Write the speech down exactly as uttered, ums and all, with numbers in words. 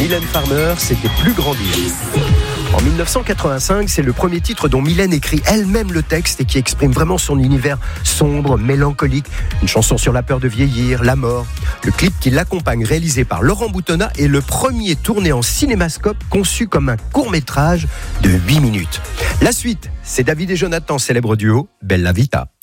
Mylène Farmer, c'était Plus grandir. En dix-neuf cent quatre-vingt-cinq, c'est le premier titre dont Mylène écrit elle-même le texte et qui exprime vraiment son univers sombre, mélancolique. Une chanson sur la peur de vieillir, la mort. Le clip qui l'accompagne, réalisé par Laurent Boutonnat, est le premier tourné en cinémascope conçu comme un court-métrage de huit minutes. La suite, c'est David et Jonathan, célèbre duo Bella Vita.